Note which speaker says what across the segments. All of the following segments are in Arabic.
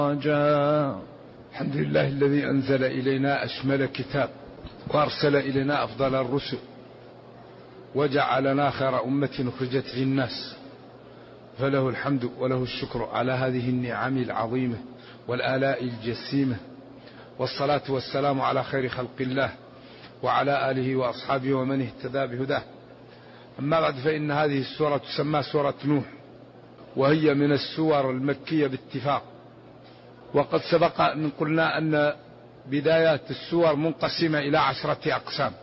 Speaker 1: الحمد لله الذي أنزل إلينا أشمل كتاب وأرسل إلينا أفضل الرسل وجعلنا خير أمة أخرجت للناس، فله الحمد وله الشكر على هذه النعم العظيمة والآلاء الجسيمة، والصلاة والسلام على خير خلق الله وعلى آله وأصحابه ومن اهتدى بهداه. أما بعد، فإن هذه السورة تسمى سورة نوح، وهي من السور المكية باتفاق. وقد سبق أن قلنا أن بدايات السور منقسمة إلى 10 أقسام،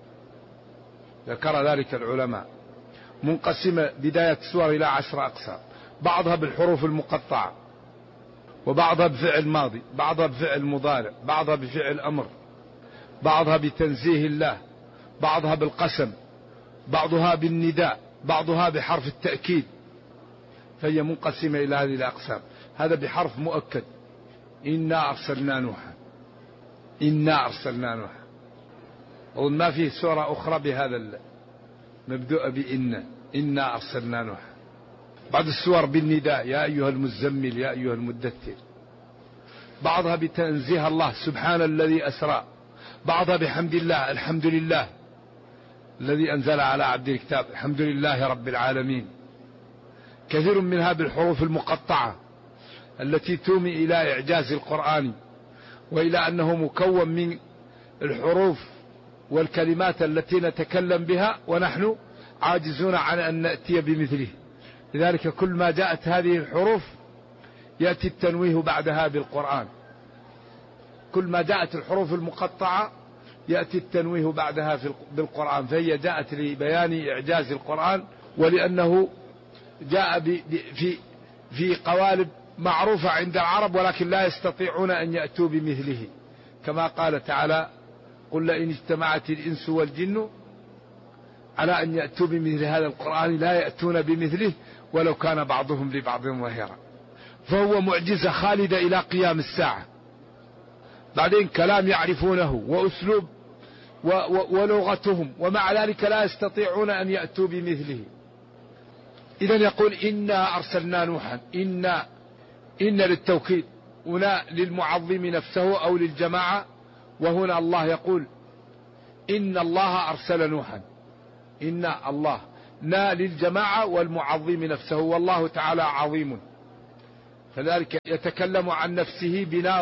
Speaker 1: ذكر ذلك العلماء. منقسمة بداية السور إلى 10 أقسام، بعضها بالحروف المقطعة، وبعضها بفعل ماضي، بعضها بفعل مضارع، بعضها بفعل أمر، بعضها بتنزيه الله، بعضها بالقسم، بعضها بالنداء، بعضها بحرف التأكيد. فهي منقسمة إلى هذه الأقسام. هذا بحرف مؤكد: إنا أرسلنا نوحا، إنا أرسلنا نوحا. وما فيه سورة أخرى بهذا مبدوء إنا أرسلنا نوحا. بعض السور بالنداء: يا أيها المزمل، يا أيها المدثر. بعضها بتنزيه الله: سبحان الذي أسرى. بعضها بحمد الله: الحمد لله الذي أنزل على عبده الكتاب، الحمد لله رب العالمين. كثير منها بالحروف المقطعة التي تومي إلى إعجاز القرآن، وإلى أنه مكون من الحروف والكلمات التي نتكلم بها ونحن عاجزون عن أن نأتي بمثله. لذلك كل ما جاءت هذه الحروف يأتي التنويه بعدها بالقرآن. كل ما جاءت الحروف المقطعة يأتي التنويه بعدها بالقرآن. فهي جاءت لبيان إعجاز القرآن، ولأنه جاء في قوالب معروفة عند العرب، ولكن لا يستطيعون أن يأتوا بمثله، كما قال تعالى: قل لئن اجتمعت الإنس والجن على أن يأتوا بمثل هذا القرآن لا يأتون بمثله ولو كان بعضهم لبعض ظهيرا. فهو معجزة خالدة إلى قيام الساعة. بعدين كلام يعرفونه وأسلوب ولغتهم، ومع ذلك لا يستطيعون أن يأتوا بمثله. إذن يقول: إنا أرسلنا نوحا. إن للتوكيد، هنا للمعظم نفسه أو للجماعة. وهنا الله يقول: إن الله أرسل نوحا. إن الله نا للجماعة والمعظم نفسه، والله تعالى عظيم، فذلك يتكلم عن نفسه بنا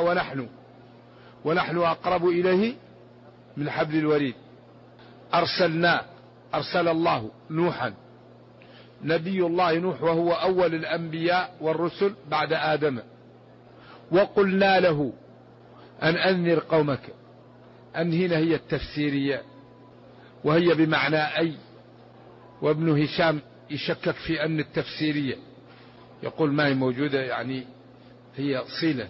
Speaker 1: ونحن أقرب إليه من حبل الوريد. أرسل الله نوحا، نبي الله نوح، وهو أول الأنبياء والرسل بعد آدم. وقلنا له أن أنذر قومك. أن هنا هي التفسيرية، وهي بمعنى أي. وابن هشام يشكك في أن التفسيرية، يقول ما هي موجودة، يعني هي صلة.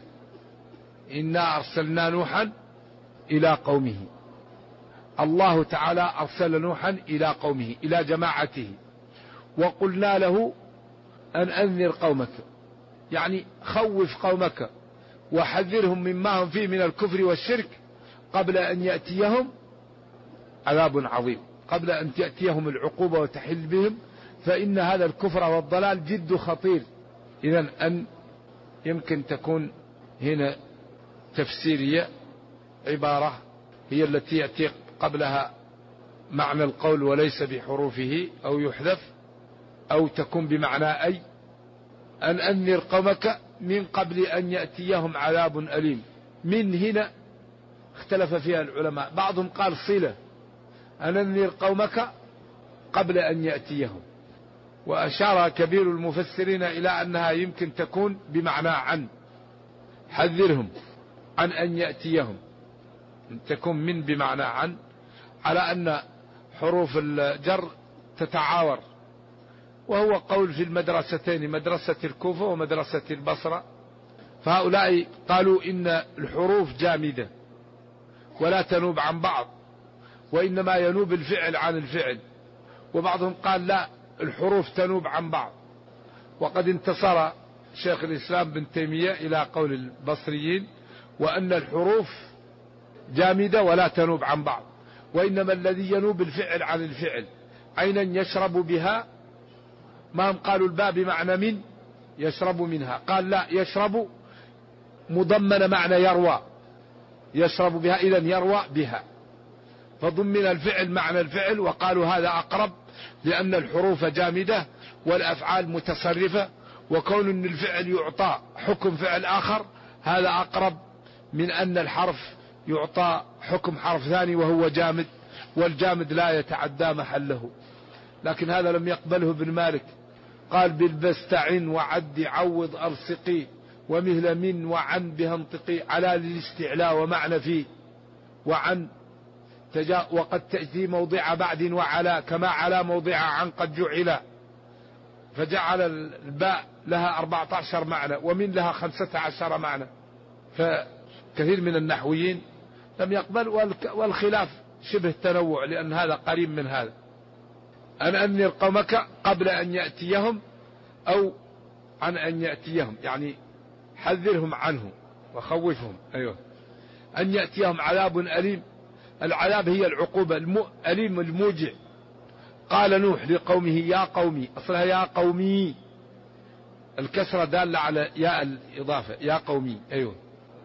Speaker 1: إنا أرسلنا نوحا إلى قومه. الله تعالى أرسل نوحا إلى قومه، إلى جماعته. وقلنا له أن أنذر قومك، يعني خوف قومك وحذرهم مما هم فيه من الكفر والشرك قبل أن يأتيهم عذاب عظيم، قبل أن تأتيهم العقوبة وتحل بهم. فإن هذا الكفر والضلال جد خطير. إذن أن يمكن تكون هنا تفسيرية، عبارة هي التي يأتي قبلها معنى القول وليس بحروفه، أو يحذف، أو تكون بمعنى أي. أن أنذر قومك من قبل أن يأتيهم عذاب أليم. من هنا اختلف فيها العلماء، بعضهم قال صلة، أن أنذر قومك قبل أن يأتيهم. وأشار كبير المفسرين إلى أنها يمكن تكون بمعنى عن، حذرهم عن أن يأتيهم، تكون من بمعنى عن، على أن حروف الجر تتعاور. وهو قول في المدرستين، مدرسة الكوفة ومدرسة البصرة. فهؤلاء قالوا إن الحروف جامدة ولا تنوب عن بعض، وإنما ينوب الفعل عن الفعل. وبعضهم قال لا، الحروف تنوب عن بعض. وقد انتصر شيخ الإسلام بن تيمية إلى قول البصريين، وأن الحروف جامدة ولا تنوب عن بعض، وإنما الذي ينوب الفعل عن الفعل. عينا يشرب بها، ما هم قالوا الباء بمعنى من، يشرب منها. قال لا، يشرب مضمن معنى يروى، يشرب بها، إذن يروى بها، فضمن الفعل معنى الفعل، وقالوا هذا أقرب لأن الحروف جامدة والأفعال متصرفة، وكون أن الفعل يعطى حكم فعل آخر هذا أقرب من أن الحرف يعطى حكم حرف ثاني وهو جامد، والجامد لا يتعدى محله. لكن هذا لم يقبله ابن مالك، قال بالبستعن وعد عوض ألصقي ومهل من وعن بها انطقي، على للاستعلاء ومعنى في وعن وقد تأتي موضع بعد وعلى، كما على موضع عن قد جعل، فجعل الباء لها 14 معنى ومن لها 15 معنى، فكثير من النحويين لم يقبل، والخلاف شبه تنوع لأن هذا قريب من هذا. أن أنذر قومك قبل أن يأتيهم أو عن أن يأتيهم، يعني حذرهم عنه وخوفهم. أيوه، أن يأتيهم عذاب أليم، العذاب هي العقوبة، أليم الموجع. قال نوح لقومه يا قومي، أصلها يا قومي، الكسرة دالة على ياء الإضافة، يا قومي. أيوه،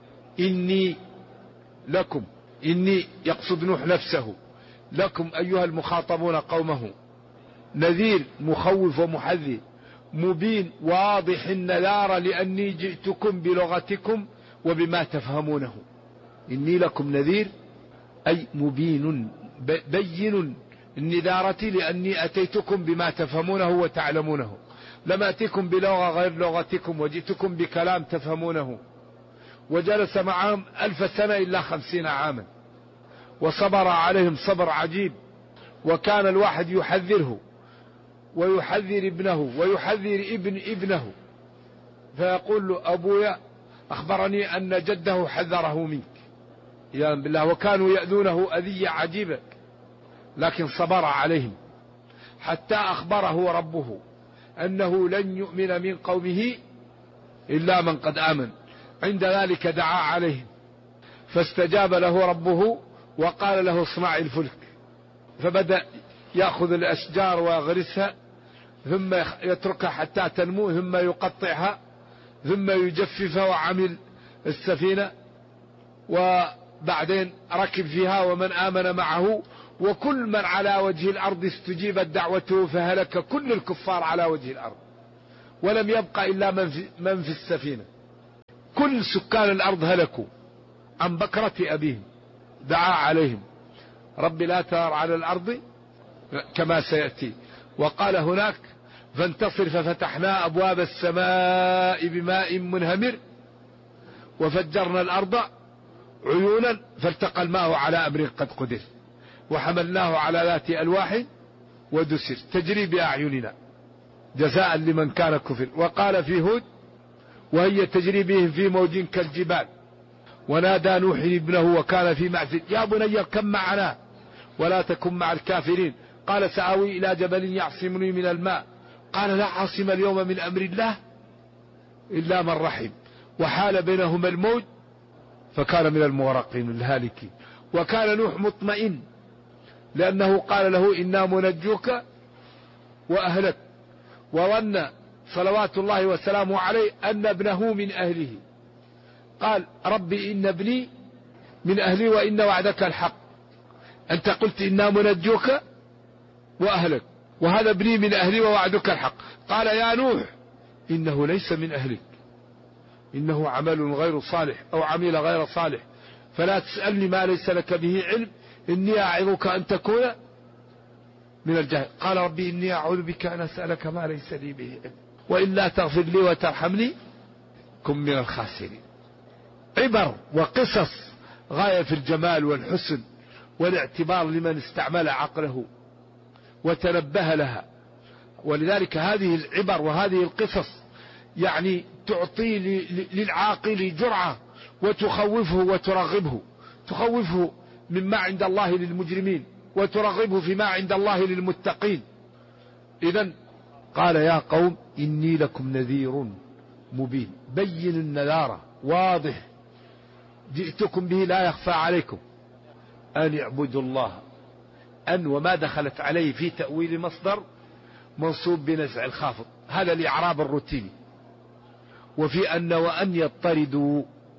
Speaker 1: إني لكم، إني يقصد نوح نفسه، لكم أيها المخاطبون قومه، نذير مخوف ومحذر، مبين واضح النذار لأني جئتكم بلغتكم وبما تفهمونه. إني لكم نذير أي مبين بين النذارة لأني أتيتكم بما تفهمونه وتعلمونه، لم أتيكم بلغة غير لغتكم وجئتكم بكلام تفهمونه. وجلس معهم 1000 سنة إلا 50 عاما، وصبر عليهم صبر عجيب، وكان الواحد يحذره ويحذر ابنه ويحذر ابنه، فيقول له أبويا أخبرني أن جده حذره منك يا بالله، وكانوا يأذونه أذية عجيبة، لكن صبر عليهم حتى أخبره ربه أنه لن يؤمن من قومه إلا من قد آمن. عند ذلك دعا عليهم فاستجاب له ربه وقال له اصنع الفلك، فبدأ يأخذ الأشجار ويغرسها ثم يتركها حتى تنمو ثم يقطعها ثم يجففها، وعمل السفينة وبعدين ركب فيها ومن آمن معه، وكل من على وجه الأرض استجيبت دعوته فهلك كل الكفار على وجه الأرض، ولم يبقى إلا من في السفينة، كل سكان الأرض هلكوا عن بكرة أبيهم. دعا عليهم رب لا تذر على الأرض كما سيأتي، وقال هناك فانتصر ففتحنا أبواب السماء بماء منهمر وفجرنا الأرض عيونا فالتقى الماء على أمر قد قدر وحملناه على ذات ألواح ودسر تجري بأعيننا جزاء لمن كان كفر. وقال في هود وهي تجري بهم في موج كالجبال ونادى نوح ابنه وكان في معزل يا بني اركب معنا ولا تكن مع الكافرين، قال سآوي إلى جبل يعصمني من الماء، قال لا عاصم اليوم من أمر الله إلا من رحم، وحال بينهما الموج فكان من المغرقين الهالكين. وكان نوح مطمئن لأنه قال له إنا منجوك وأهلك، وظن صلوات الله وسلامه عليه أن ابنه من أهله، قال ربي إن ابني من أهلي وإن وعدك الحق، أنت قلت إنا منجوك وأهلك وهذا ابني من أهلي ووعدك الحق. قال يا نوح إنه ليس من أهلك، إنه عمل غير صالح أو عمل غير صالح، فلا تسألني ما ليس لك به علم، إني أعظك أن تكون من الجاهل. قال ربي إني أعوذ بك أن أسألك ما ليس لي به علم وإلا تغفر لي وترحمني كن من الخاسرين. عبر وقصص غاية في الجمال والحسن والاعتبار لمن استعمل عقله وتنبه لها، ولذلك هذه العبر وهذه القصص يعني تعطي للعاقل جرعة وتخوفه وترغبه، تخوفه مما عند الله للمجرمين وترغبه فيما عند الله للمتقين. إذن قال يا قوم إني لكم نذير مبين، بين النذارة واضح جئتكم به لا يخفى عليكم، أن اعبدوا الله، أن وما دخلت عليه في تأويل مصدر منصوب بنزع الخافض، هذا الإعراب الروتيني. وفي أن وأن يضطردوا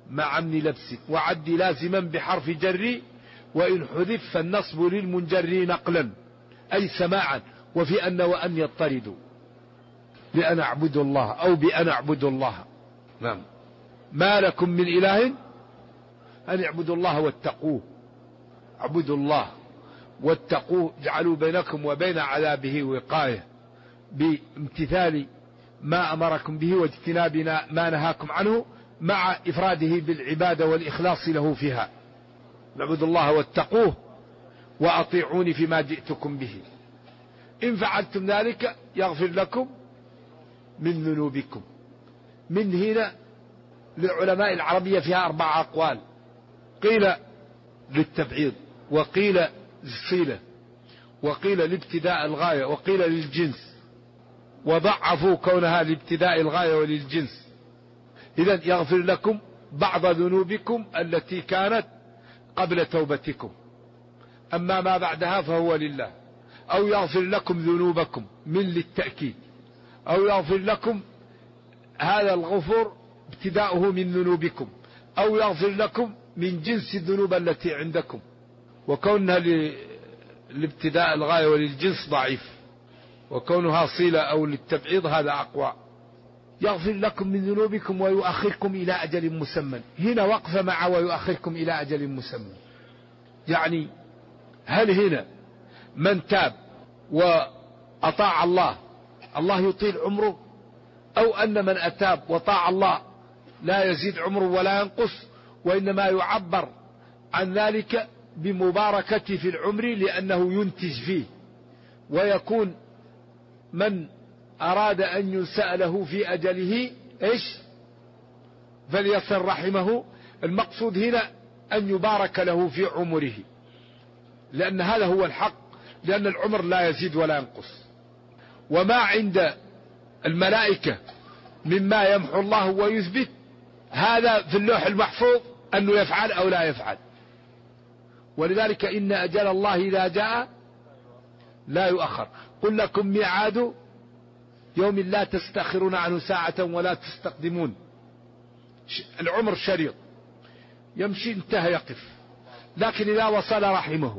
Speaker 1: مع عمل لبس، وعد لازما بحرف جر، وإن حذف فالنصب للمنجر نقلا أي سماعا، وفي أن وأن يضطردوا بأن أعبد الله أو بأن أعبد الله. نعم. ما لكم من إله أن اعبدوا الله واتقوه، اعبدوا الله واتقوه، اجعلوا بينكم وبين عذابه وقاية بامتثال ما أمركم به واجتناب ما نهاكم عنه، مع إفراده بالعبادة والإخلاص له فيها. اعبدوا الله واتقوه وأطيعوني فيما جئتكم به، إن فعلتم ذلك يغفر لكم من ذنوبكم. من هنا للعلماء العربية فيها 4 أقوال، قيل للتبعيض، وقيل للصلة، وقيل لابتداء الغاية، وقيل للجنس، وضعفوا كونها لابتداء الغاية وللجنس. إذن يغفر لكم بعض ذنوبكم التي كانت قبل توبتكم، أما ما بعدها فهو لله. أو يغفر لكم ذنوبكم من للتأكيد، أو يغفر لكم هذا الغفور ابتداؤه من ذنوبكم، أو يغفر لكم من جنس الذنوب التي عندكم، وكونها لابتداء الغاية وللجنس ضعيف، وكونها صلة أو للتبعيض هذا أقوى. يغفر لكم من ذنوبكم ويؤخركم إلى أجل مسمى، هنا وقف مع ويؤخركم إلى أجل مسمى. يعني هل هنا من تاب وأطاع الله الله يطيل عمره، أو أن من أتاب وطاع الله لا يزيد عمره ولا ينقص، وإنما يعبر عن ذلك بمباركة في العمر لأنه ينتج فيه، ويكون من أراد أن ينسأ له في أجله إيش فليصل رحمه. المقصود هنا أن يبارك له في عمره، لأن هذا هو الحق، لأن العمر لا يزيد ولا ينقص. وما عند الملائكة مما يمحو الله ويثبت، هذا في اللوح المحفوظ أنه يفعل أو لا يفعل. ولذلك إن أجل الله إذا جاء لا يؤخر. قل لكم ميعاد يوم لا تستأخرون عنه ساعة ولا تستقدمون. العمر شريط، يمشي انتهى يقف، لكن إذا وصل رحمه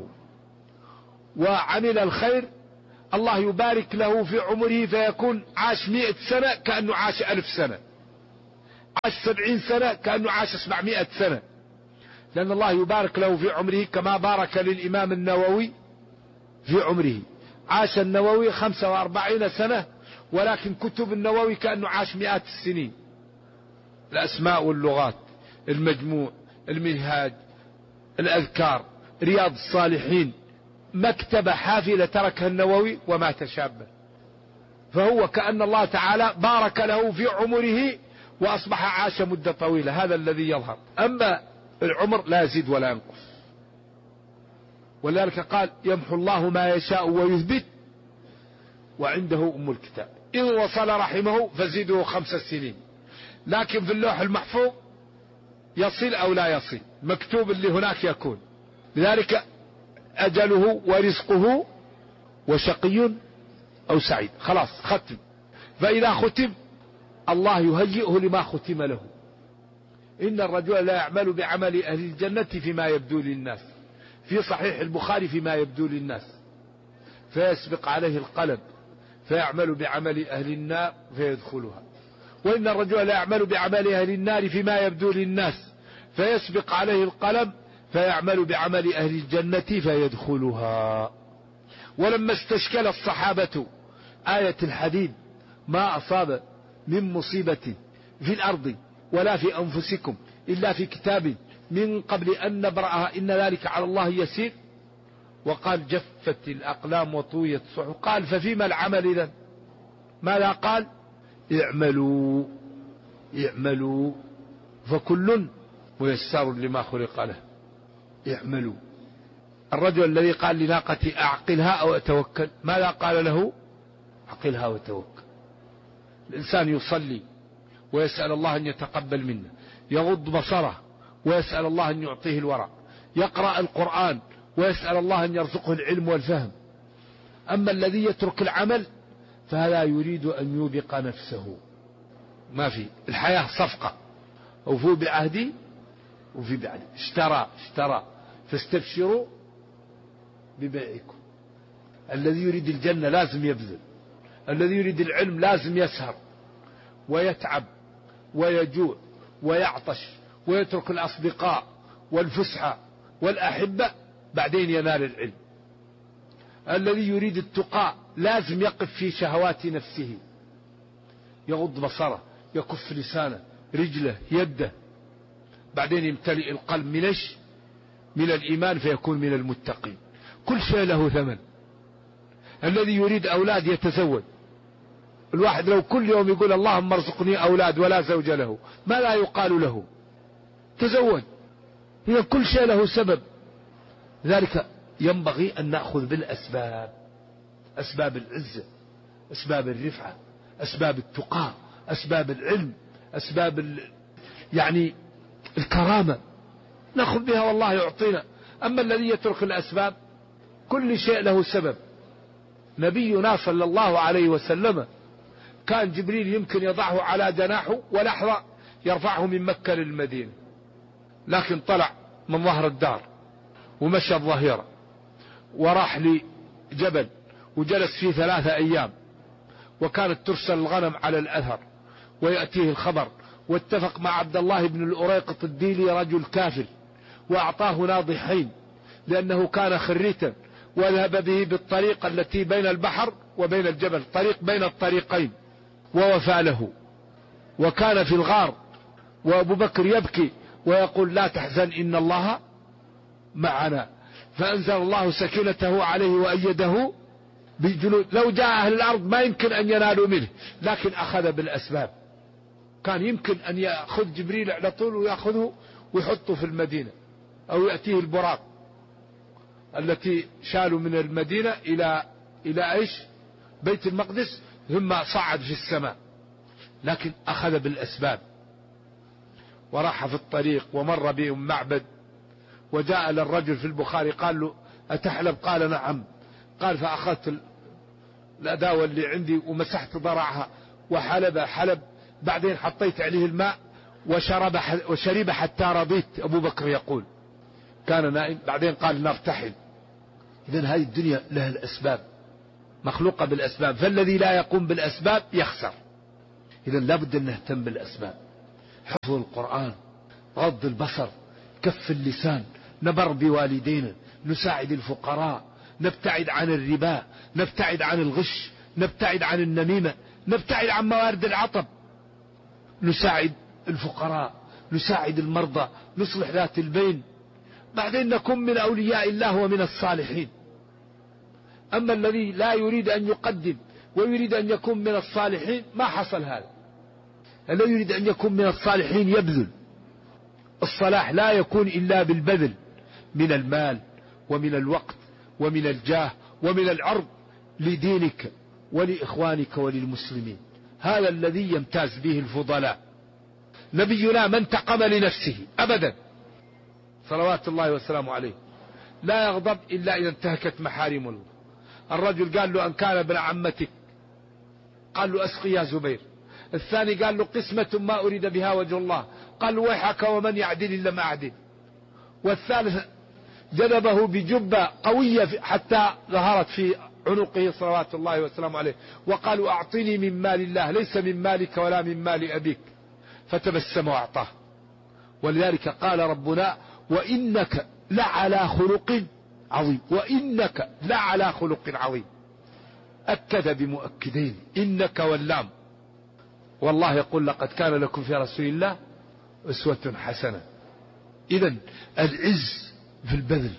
Speaker 1: وعمل الخير الله يبارك له في عمره، فيكون عاش 100 سنة كأنه عاش 1000 سنة، عاش 70 سنة كأنه عاش 700 سنة، لأن الله يبارك له في عمره. كما بارك للإمام النووي في عمره، عاش النووي 45 سنة، ولكن كتب النووي كأنه عاش 100 السنين. الأسماء واللغات، المجموع، المنهاج، الأذكار، رياض الصالحين، مكتبة حافلة تركها النووي ومات شابا. فهو كأن الله تعالى بارك له في عمره وأصبح عاش مدة طويلة، هذا الذي يظهر. أما العمر لا يزيد ولا ينقص، ولذلك قال يمحو الله ما يشاء ويثبت وعنده أم الكتاب. إن وصل رحمه فزيده 5 سنين، لكن في اللوح المحفوظ يصل أو لا يصل، مكتوب اللي هناك يكون. لذلك أجله ورزقه وشقي أو سعيد، خلاص ختم. فإذا ختم الله يهيئه لما ختم له. إن الرجل لا يعمل بعمل أهل الجنة فيما يبدو للناس، في صحيح البخاري فيما يبدو للناس، فيسبق عليه القلم فيعمل بعمل أهل النار فيدخلها. وإن الرجل لا يعمل بعمل أهل النار فيما يبدو للناس، فيسبق عليه القلم فيعمل بعمل أهل الجنة فيدخلها. ولما استشكل الصحابة آية الحديد ما أصاب من مصيبة في الأرض ولا في أنفسكم إلا في كتاب من قبل أن نبرأها إن ذلك على الله يسير، وقال جفت الأقلام وطويت الصحف، قال ففيما العمل إذن؟ ماذا قال؟ اعملوا اعملوا فكل ميسر لما خلق له. اعملوا. الرجل الذي قال لناقتي أعقلها أو أتوكل، ماذا قال له؟ أعقلها وتوكل. الإنسان يصلي ويسأل الله أن يتقبل منه، يغض بصره ويسأل الله أن يعطيه الورع، يقرأ القرآن ويسأل الله أن يرزقه العلم والفهم. أما الذي يترك العمل فهذا يريد أن يوبق نفسه. ما في الحياة صفقة، أوفوا بعهدي وفي بعد اشترى فاستبشروا ببيعكم. الذي يريد الجنة لازم يبذل، الذي يريد العلم لازم يسهر ويتعب ويجوع ويعطش ويترك الأصدقاء والفسحة والأحبة بعدين ينال العلم. الذي يريد التقى لازم يقف في شهوات نفسه، يغض بصره، يكف لسانه، رجله، يده، بعدين يمتلئ القلب من الإيمان فيكون من المتقين. كل شيء له ثمن. الذي يريد أولاد يتزوج. الواحد لو كل يوم يقول اللهم ارزقني أولاد ولا زوج له، ما لا يقال له؟ تزوج. هي كل شيء له سبب. ذلك ينبغي أن نأخذ بالأسباب، أسباب العزة، أسباب الرفعة، أسباب التقى، أسباب العلم، أسباب يعني الكرامة، نأخذ بها والله يعطينا. أما الذي يترك الأسباب، كل شيء له سبب. نبينا صلى الله عليه وسلم كان جبريل يمكن يضعه على جناحه ولحظة يرفعه من مكة للمدينة، لكن طلع من ظهر الدار ومشى الظهيرة وراح لجبل وجلس فيه 3 أيام، وكانت ترسل الغنم على الأثر ويأتيه الخبر، واتفق مع عبد الله بن الأريقط الديلي رجل كافر وأعطاه ناضحين لأنه كان خريتا، وذهب به بالطريق التي بين البحر وبين الجبل، طريق بين الطريقين، ووفى له. وكان في الغار وأبو بكر يبكي ويقول لا تحزن إن الله معنا، فأنزل الله سكينته عليه وأيده بجنود. لو جاء أهل الأرض ما يمكن أن ينالوا منه، لكن أخذ بالأسباب. كان يمكن أن يأخذ جبريل على طول ويأخذه ويحطه في المدينة، أو يأتيه البراق التي شالوا من المدينة إلى إيش؟ بيت المقدس، ثم صعد في السماء، لكن أخذ بالأسباب. وراح في الطريق ومر بهم معبد، وجاء للرجل في البخاري قال له أتحلب؟ قال نعم. قال فأخذت الأداوة اللي عندي ومسحت ضرعها حلب، بعدين حطيت عليه الماء وشرب حتى رضيت. أبو بكر يقول كان نائم، بعدين قال نرتحل. إذن هذه الدنيا لها الأسباب، مخلوقة بالأسباب، فالذي لا يقوم بالأسباب يخسر. إذن لابد أن نهتم بالأسباب، حفظ القرآن، غض البصر، كف اللسان، نبر بوالدينا، نساعد الفقراء، نبتعد عن الربا، نبتعد عن الغش، نبتعد عن النميمة، نبتعد عن موارد العطب، نساعد الفقراء، نساعد المرضى، نصلح ذات البين، بعدين نكون من أولياء الله ومن الصالحين. أما الذي لا يريد أن يقدم ويريد أن يكون من الصالحين ما حصل هذا. الذي يريد أن يكون من الصالحين يبذل. الصلاح لا يكون إلا بالبذل من المال ومن الوقت ومن الجاه ومن العرض لدينك ولإخوانك وللمسلمين. هذا الذي يمتاز به الفضلاء. نبينا ما انتقم لنفسه أبدا صلوات الله وسلامه عليه، لا يغضب إلا إذا انتهكت محارم الله. الرجل قال له أن كان ابن عمتك، قال له أسقي يا زبير. الثاني قال له قسمة ما أريد بها وجه الله، قال له ويحك ومن يعدل إلا ما أعدل. والثالث جذبه بجبة قوية حتى ظهرت في عنقه صلوات الله وسلامه عليه، وقالوا أعطني من مال الله ليس من مالك ولا من مال أبيك، فتبسم وأعطاه. ولذلك قال ربنا وإنك لعلى خلق عظيم، وإنك لعلى خلق عظيم، أكد بمؤكدين إنك واللام. والله يقول لقد كان لكم في رسول الله أسوة حسنة. إذن العز في البذل،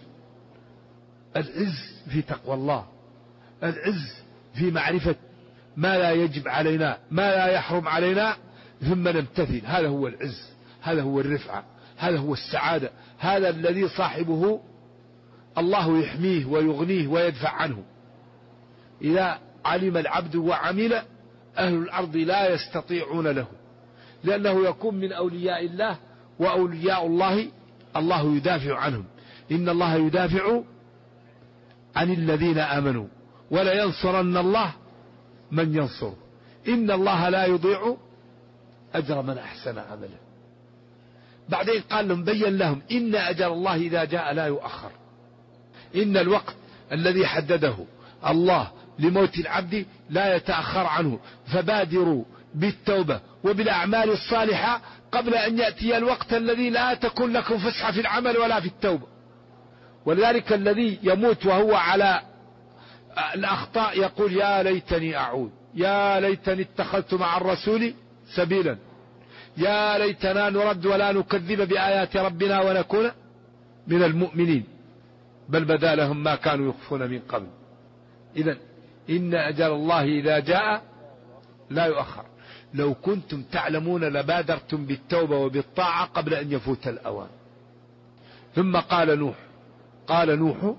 Speaker 1: العز في تقوى الله، العز في معرفة ما لا يجب علينا، ما لا يحرم علينا، ثم نمتثل. هذا هو العز، هذا هو الرفعة، هذا هو السعادة، هذا الذي صاحبه الله يحميه ويغنيه ويدفع عنه. إذا علم العبد وعمل أهل الأرض لا يستطيعون له، لأنه يكون من أولياء الله، وأولياء الله الله يدافع عنهم. إن الله يدافع عن الذين آمنوا ولا ينصرن الله من ينصر، إن الله لا يضيع أجر من أحسن عملا. بعدين قال لهم بين لهم إن أجل الله إذا جاء لا يؤخر، إن الوقت الذي حدده الله لموت العبد لا يتأخر عنه، فبادروا بالتوبة وبالأعمال الصالحة قبل أن يأتي الوقت الذي لا تكون لكم فسحة في العمل ولا في التوبة. ولذلك الذي يموت وهو على الأخطاء يقول يا ليتني أعود، يا ليتني اتخذت مع الرسول سبيلا، يا ليتنا نرد ولا نكذب بآيات ربنا ونكون من المؤمنين، بل بدا لهم ما كانوا يخفون من قبل. إذن إن أجل الله إذا جاء لا يؤخر. لو كنتم تعلمون لبادرتم بالتوبة وبالطاعة قبل أن يفوت الأوان. ثم قال نوح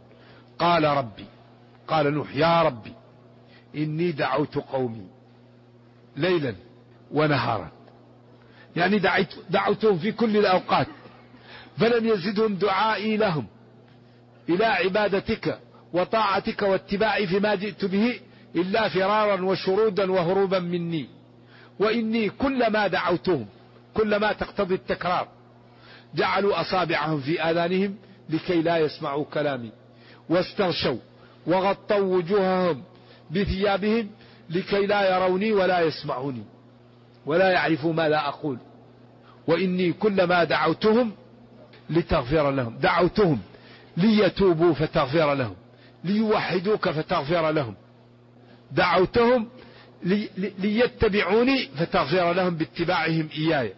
Speaker 1: قال نوح يا ربي إني دعوت قومي ليلا ونهارا، يعني دعوتهم في كل الأوقات، فلم يزدهم دعائي لهم إلى عبادتك وطاعتك واتباعي فيما جئت به إلا فرارا وشرودا وهروبا مني. وإني كلما دعوتهم، كلما تقتضي التكرار، جعلوا أصابعهم في آذانهم لكي لا يسمعوا كلامي، واستغشوا وغطوا وجوههم بثيابهم لكي لا يروني ولا يسمعوني ولا يعرفوا ما لا أقول. وإني كلما دعوتهم لتغفر لهم، دعوتهم ليتوبوا فتغفر لهم، ليوحدوك فتغفر لهم، دعوتهم ليتبعوني فتغفر لهم باتباعهم إياي.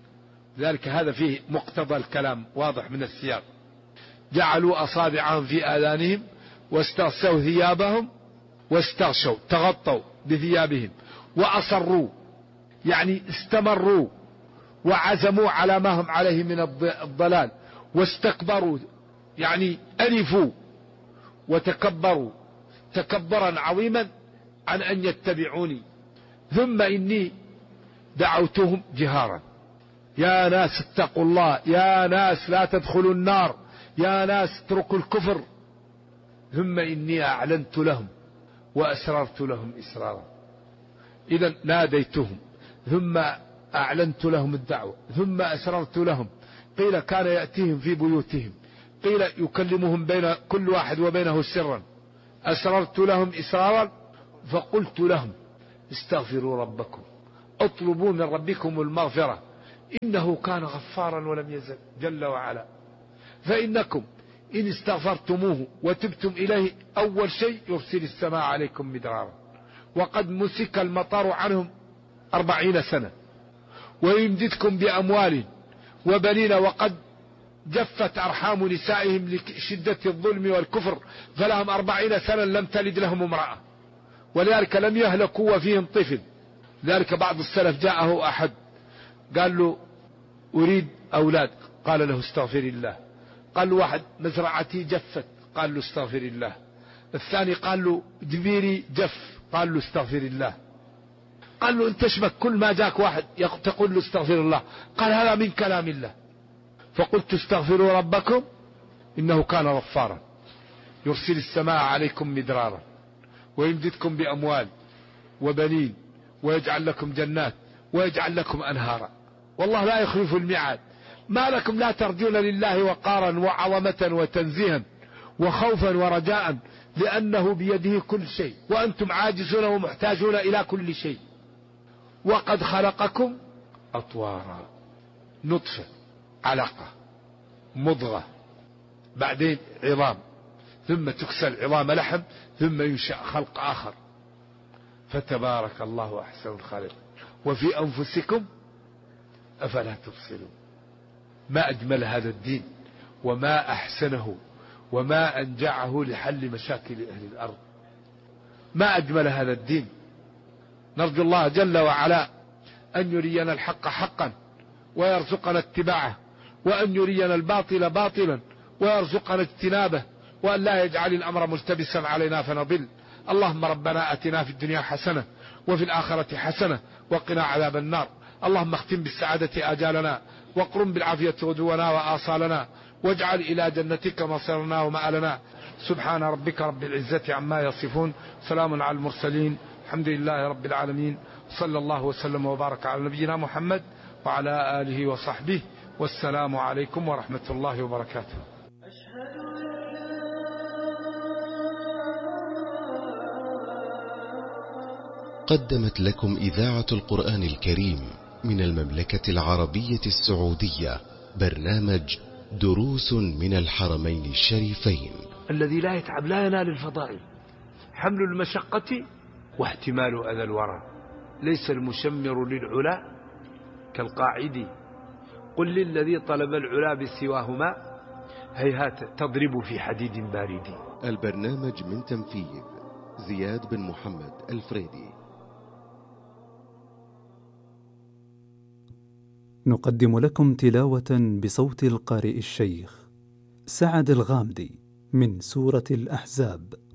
Speaker 1: لذلك هذا فيه مقتضى الكلام واضح من السياق. جعلوا أصابعهم في آذانهم واستغشوا ثيابهم، واستغشوا تغطوا بثيابهم، وأصروا يعني استمروا وعزموا على ما هم عليه من الضلال، واستكبروا يعني ألفوا وتكبروا تكبرا عظيما عن أن يتبعوني. ثم إني دعوتهم جهارا، يا ناس اتقوا الله، يا ناس لا تدخلوا النار، يا ناس اتركوا الكفر. ثم إني أعلنت لهم وأسررت لهم إسرارا. إذا ناديتهم ثم أعلنت لهم الدعوة ثم أسررت لهم. قيل كان يأتيهم في بيوتهم، قيل يكلمهم بين كل واحد وبينه سرا. أسررت لهم إسرارا فقلت لهم استغفروا ربكم، اطلبوا من ربكم المغفرة، إنه كان غفارا ولم يزل جل وعلا. فإنكم إن استغفرتموه وتبتم إليه أول شيء يرسل السماء عليكم مدرارا، وقد مسك المطر عنهم 40 سنة، ويمددكم بأموال وبنين، وقد جفت أرحام نسائهم لشدة الظلم والكفر، فلهم 40 سنة لم تلد لهم امرأة، ولذلك لم يهلكوا وفيهم طفل. ذلك بعض السلف جاءه أحد قال له أريد أولاد، قال له استغفر الله. قال له واحد مزرعتي جفت، قال له استغفر الله. الثاني قال له جبيري جف، قال له استغفر الله. قال له انت اشبك كل ما جاك واحد تقول له استغفر الله؟ قال هذا من كلام الله. فقلت استغفروا ربكم إنه كان غفارا يرسل السماء عليكم مدرارا ويمددكم بأموال وبنين ويجعل لكم جنات ويجعل لكم أنهارا، والله لا يخلف الميعاد. ما لكم لا ترجون لله وقارا وعظمة وتنزيها وخوفا ورجاء، لأنه بيده كل شيء وأنتم عاجزون ومحتاجون إلى كل شيء. وقد خلقكم أطوارا، نطفة، علقة، مضغة، بعدين عظام، ثم تكسى العظام لحم، ثم ينشأ خلق آخر. فتبارك الله أحسن الخالق. وفي أنفسكم أفلا تبصرون. ما أجمل هذا الدين وما أحسنه وما أنجعه لحل مشاكل أهل الأرض. ما أجمل هذا الدين. نرجو الله جل وعلا أن يرينا الحق حقا ويرزقنا اتباعه، وأن يرينا الباطل باطلا ويرزقنا اجتنابه، وأن لا يجعل الأمر ملتبسا علينا فنضل. اللهم ربنا أتنا في الدنيا حسنة وفي الآخرة حسنة وقنا عذاب النار. اللهم اختم بالسعادة آجالنا، واقرم بالعافية غدونا وآصالنا، واجعل إلى جنتك مصيرنا ومآلنا. سبحان ربك رب العزة عما يصفون، سلام على المرسلين، الحمد لله رب العالمين. صلى الله وسلم وبارك على نبينا محمد وعلى آله وصحبه والسلام عليكم ورحمة الله وبركاته.
Speaker 2: قدمت لكم إذاعة القرآن الكريم من المملكة العربية السعودية برنامج دروس من الحرمين الشريفين.
Speaker 1: الذي لا يتعب لا ينال الفضائل. حمل المشقة واحتمال أذى الورى. ليس المشمر للعلا كالقاعد. قل للذي طلب العلا بسواهما هيهات تضرب في حديد بارد.
Speaker 2: البرنامج من تنفيذ زياد بن محمد الفريدي.
Speaker 3: نقدم لكم تلاوة بصوت القارئ الشيخ سعد الغامدي من سورة الأحزاب.